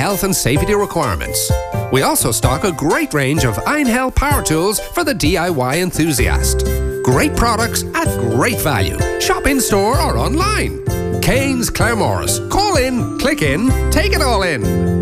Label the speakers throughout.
Speaker 1: health and safety requirements. We also stock a great range of Einhell power tools for the DIY enthusiast. Great products at great value. Shop in store or online. Kane's Claremorris. Call in, click in, take it all in.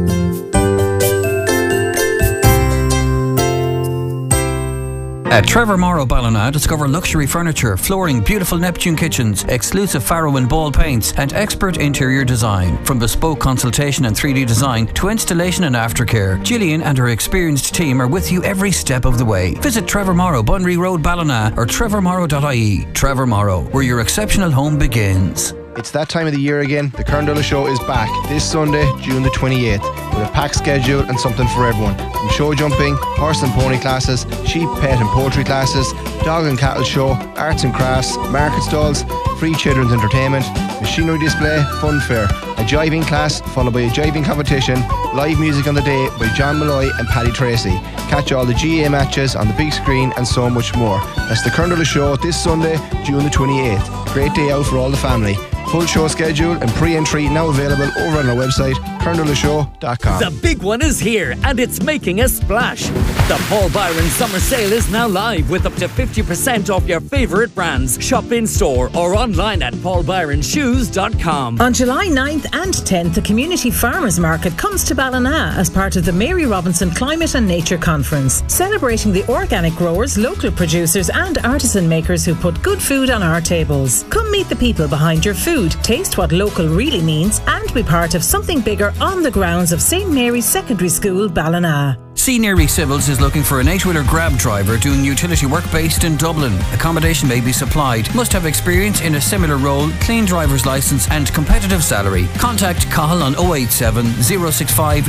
Speaker 2: At Trevor Morrow Ballina, discover luxury furniture, flooring, beautiful Neptune kitchens, exclusive Faro and Ball paints, and expert interior design. From bespoke consultation and 3D design to installation and aftercare, Gillian and her experienced team are with you every step of the way. Visit Trevor Morrow, Bunry Road, Ballina, or trevormorrow.ie. Trevor Morrow, where your exceptional home begins.
Speaker 3: It's that time of the year again. The Kern Show is back this Sunday, June the 28th, with a packed schedule and something for everyone. From show jumping, horse and pony classes, sheep, pet and poultry classes, dog and cattle show, arts and crafts, market stalls, free children's entertainment, machinery display, fun fair, a jiving class followed by a jiving competition, live music on the day by John Malloy and Paddy Tracy. Catch all the GAA matches on the big screen and so much more. That's the Kern Show this Sunday, June the 28th. Great day out for all the family. Full show schedule and pre-entry now available over on our website, kerndolashow.com.
Speaker 4: The big one is here and it's making a splash. The Paul Byron Summer Sale is now live with up to 50% off your favourite brands. Shop in store or online at paulbyronshoes.com.
Speaker 5: On July 9th and 10th, the Community Farmers Market comes to Ballina as part of the Mary Robinson Climate and Nature Conference, celebrating the organic growers, local producers and artisan makers who put good food on our tables. Come meet the people behind your food, taste what local really means and be part of something bigger on the grounds of St Mary's Secondary School, Ballina.
Speaker 2: C. Neary Civils is looking for an 8-wheeler grab driver doing utility work based in Dublin. Accommodation may be supplied. Must have experience in a similar role, clean driver's licence and competitive salary. Contact Cahill on 087 065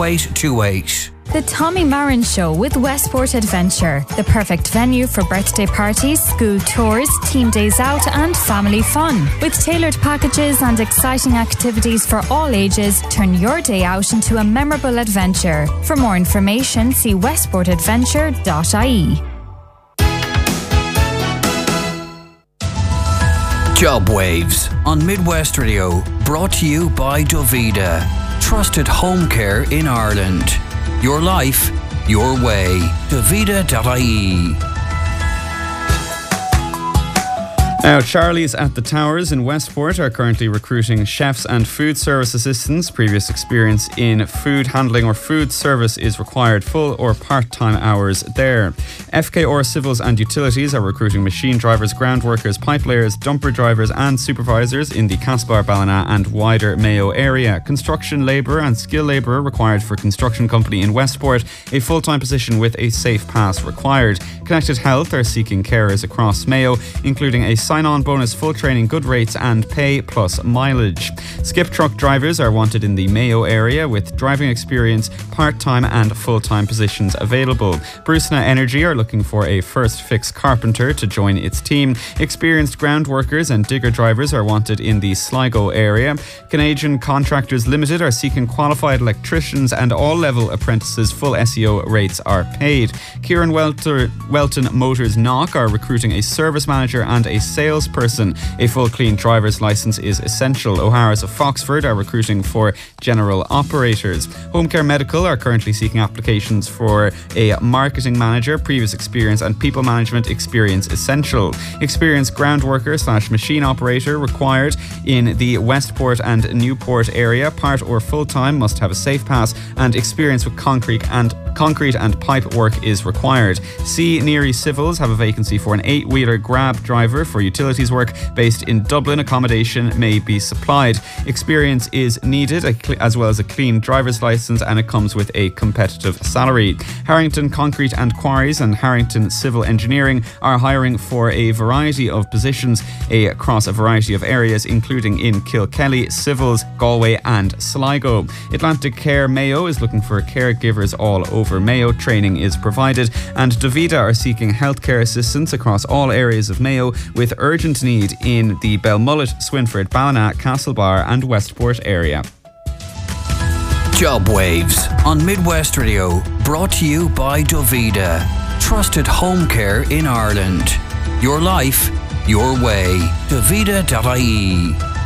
Speaker 2: 0828.
Speaker 6: The Tommy Marin Show with Westport Adventure, the perfect venue for birthday parties, school tours, team days out and family fun. With tailored packages and exciting activities for all ages, turn your day out into a memorable adventure. For more information, see westportadventure.ie.
Speaker 2: Job Waves on Midwest Radio, brought to you by Dovida. Trusted home care in Ireland. Your life, your way. Dovida.ie.
Speaker 7: Now, Charlie's at the Towers in Westport are currently recruiting chefs and food service assistants. Previous experience in food handling or food service is required. Full or part-time hours there. FKR Civils and Utilities are recruiting machine drivers, ground workers, pipe layers, dumper drivers and supervisors in the Castlebar, Ballina and wider Mayo area. Construction labourer and skill labourer required for construction company in Westport. A full-time position with a safe pass required. Connected Health are seeking carers across Mayo, including a sign-on bonus, full training, good rates and pay plus mileage. Skip truck drivers are wanted in the Mayo area with driving experience, part-time and full-time positions available. Brusna Energy are looking for a first fix carpenter to join its team. Experienced ground workers and digger drivers are wanted in the Sligo area. Canadian Contractors Limited are seeking qualified electricians and all level apprentices. Full SEO rates are paid. Kieran Welton Motors Knock are recruiting a service manager and a salesperson. A full clean driver's licence is essential. O'Hara's of Foxford are recruiting for general operators. Home Care Medical are currently seeking applications for a marketing manager. Previous experience and people management experience essential. Experienced ground worker / machine operator required in the Westport and Newport area. Part or full-time, must have a safe pass and experience with concrete and pipe work is required. C. Neary Civils have a vacancy for an 8-wheeler grab driver for utilities work based in Dublin. Accommodation may be supplied. Experience is needed as well as a clean driver's licence, and it comes with a competitive salary. Harrington Concrete and Quarries and Harrington Civil Engineering are hiring for a variety of positions across a variety of areas, including in Kilkelly, Civils, Galway and Sligo. Atlantic Care Mayo is looking for caregivers all over Mayo. Training is provided, and Dovida are seeking healthcare assistance across all areas of Mayo with urgent need in the Belmullet, Swinford, Ballina, Castlebar and Westport area.
Speaker 2: Job Waves on Midwest Radio, brought to you by Dovida. Trusted home care in Ireland. Your life, your way. Dovida.ie.